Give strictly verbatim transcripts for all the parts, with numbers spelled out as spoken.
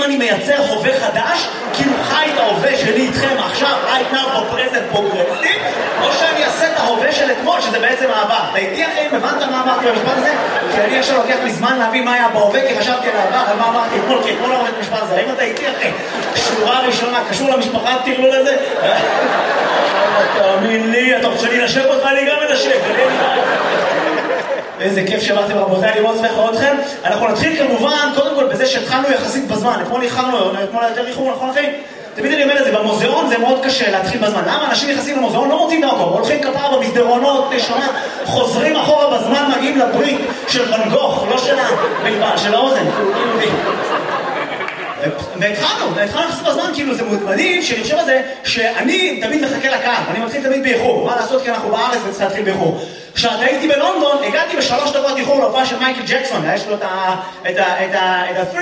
אני מייצר הווה חדש, כאילו חי את ההווה שלי איתכם עכשיו, right now, ב-present progressive, או שאני אעשה את ההווה של אתמול, שזה בעצם העבר. אתה איתי אחי, הבנת מה אמרתי במשפט הזה? כי אני עכשיו לוקח לי זמן להבין מה היה בהווה, כי חשבתי על העבר, על מה אמרתי אתמול, כי אתמול אמרתי את המשפט הזה. האם אתה איתי אחי? שורה ראשונה, קשור למשפחה, תראו לזה? תאמין לי, אתה רוצה שאני אנשק אותך, אני גם אנשק. איזה כיף שבאתם רבותיי, אני מאוד שמח לראות אתכם. אנחנו נתחיל כמובן, קודם כל בזה שהתחלנו יחסית בזמן. אתמול איחרנו, אתמול יותר איחור, נכון אחי? תמיד אני אומר את זה, במוזיאון זה מאוד קשה להתחיל בזמן. למה אנשים נכנסים למוזיאון, לא מוצאים דרכו, הולכים כפרה במסדרונות, נשמה, חוזרים אחורה בזמן, מגיעים לברית של ואן גוך, לא של הבלבל, של האוזן. והתחלנו, והתחלנו לחסות בזמן, כאילו זה מדהים שאני חושב על זה שאני תמיד מחכה לקהל, אני מתחיל תמיד באיחור, מה לעשות כי אנחנו בארץ וצריך להתחיל באיחור. כשאתה הייתי בלונדון, הגעתי בשלוש דקות איחור להופעה של מייקל ג'קסון, יש לו את ה... את ה... את ה... את ה...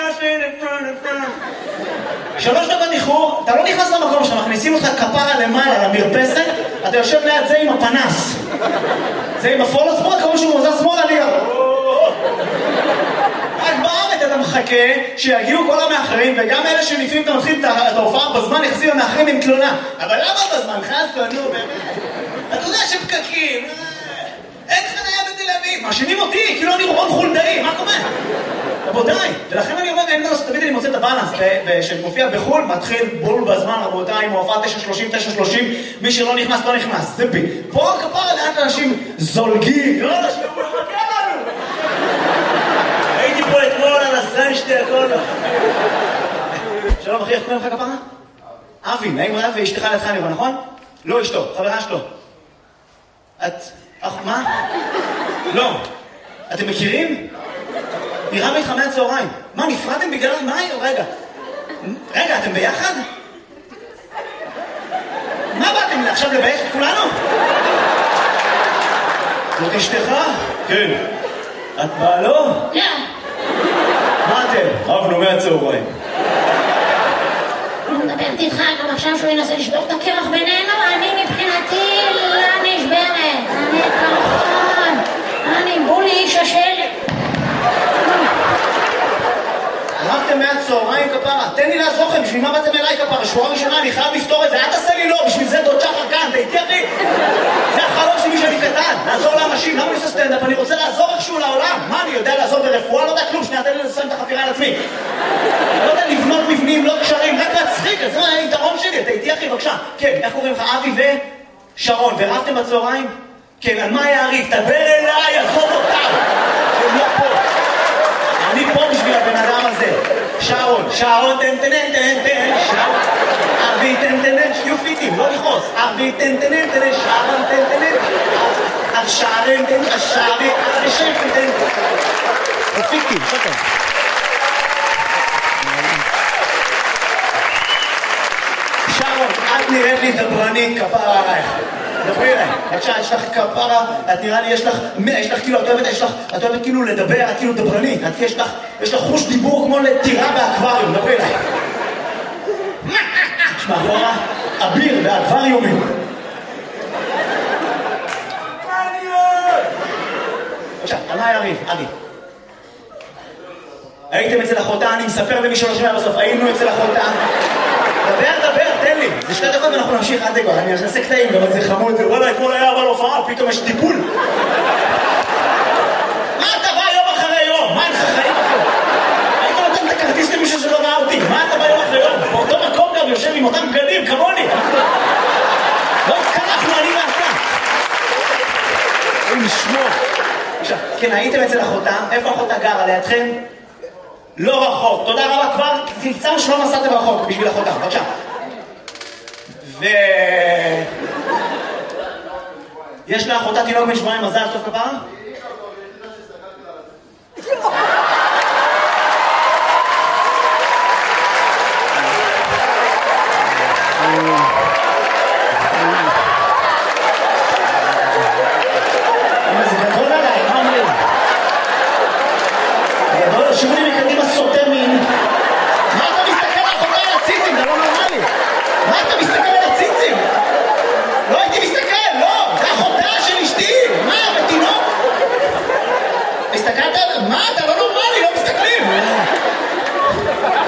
שלוש דקות איחור, אתה לא נכנס למקום שלך, מכניסים אותך כפרה למעלה למרפסת, אתה יושב ליד זה עם הפנס, זה עם הפולו שמאל, כמו שהוא מוזר שמאל עליה. רק בארץ אתה מחכה שיגיעו כל המאחרים, וגם אלה שלפעמים אתה מתחיל את ההופעה בזמן, יחסים המאחרים עם תלונה. אבל למה בזמן? חסו, נו, באמת. אתה יודע שפקקים, אין חניה בתל אביב, מאשימים אותי, כאילו אני רון חולדאי, מה קורה? רבותיי, ולכן אני אומר, אין מנוס, תמיד אני מוצא את הבאלנס, שמופיע בחול, מתחיל בול בזמן, רבותיי, עם הופעה תשע שלושים, תשע שלושים, מי שלא נכנס, לא נכנס, זה בי. פה כפרה לאט אנשים זולגים, לא אנשים, הוא מחכה לנו. הייתי פה אתמול על הסן שתי הכל. שלום אחי, איך קוראים לך כפרה? אבי, נעים רב, ואשתך לידך אני רואה, נכון? לא אשתו, חברה שלו. את... מה? לא. אתם מכירים? נראה ביתך מהצהריים. מה, נפרדתם בגלל מה? רגע. רגע, אתם ביחד? מה באתם עכשיו לבייך את כולנו? זאת אשתך? כן. את בעלו? לא. מה אתם? רבנו מהצהריים. אני מדברת איתך גם עכשיו שהוא ינסה לשבור את הקרח בינינו, אני מבחינתי לא נשברת. אני כמובן. אני בולי איש השלג. רבתם מהצהריים כפרה, תן לי לעזור לכם, בשביל מה באתם אליי כפרה? שורה ראשונה, אני חייב לפתור את זה, אל תעשה לי לא, בשביל זה דוד שחר כאן, אתה איתי אחי? זה החלום שלי שאני קטן, לעזור לאנשים, למה אני עושה סטנדאפ? אני רוצה לעזור איכשהו לעולם. מה, אני יודע לעזור ברפואה? לא יודע כלום, שנייה, תן לי לסיים את החפירה על עצמי. לא יודע לבנות מבנים, לא קשרים, רק להצחיק, אז זה היתרון שלי, אתה איתי אחי, בבקשה. כן, איך קוראים לך? אבי ושרון, ורבתם בצהריים? כן, על מה היה הריב? תדבר אליי, עזוב אותם. הם לא פה. אני פה בשביל הבן אדם הזה. שרון, שרון, תן תן תן תן, שרון. אבי תן תן תן, יופיטים, לא לכעוס. אבי תן תן תן, שרון תן תן תן. אב שרון תן, אשרי, אבי שם תן תן. יופיטים, שוקר. שרון, את נראית לי דברנית כפרה עלייך. דברי אליי, בבקשה, יש לך כפרה, את נראה לי, יש לך, יש לך כאילו, את אוהבת, יש לך, את אוהבת כאילו לדבר, את כאילו דברנית, את יש לך, יש לך חוש דיבור כמו לטירה באקווריום, דברי אליי. יש מאחורה, אביר באקווריומים. בבקשה, על מה היה ריב? אבי. הייתם אצל אחותה, אני מספר למי שלא שומע בסוף, היינו אצל אחותה. דבר, דבר, תן לי. זה שתי דקות ואנחנו נמשיך עד דקות. אני אעשה קטעים, גם זה חמוד. וואלה, אתמול היה אבל הופעה, פתאום יש טיפול. מה אתה בא יום אחרי יום? מה אין לך חיים אחרי? היית נותן את הכרטיס למישהו שלא ראה אותי. מה אתה בא יום אחרי יום? באותו מקום גם יושב עם אותם בגדים, כמוני. לא התקלחנו, אני ואתה. אוי, נשמור. עכשיו, כן, הייתם אצל אחותה. איפה אחותה גרה? לידכם? לא רחוק, תודה רבה, כבר תמצאנו שלא נסעתם רחוק בשביל אחותה, בבקשה. ו... יש לאחותה תינוק בן שבועיים, מזל טוב כפרה?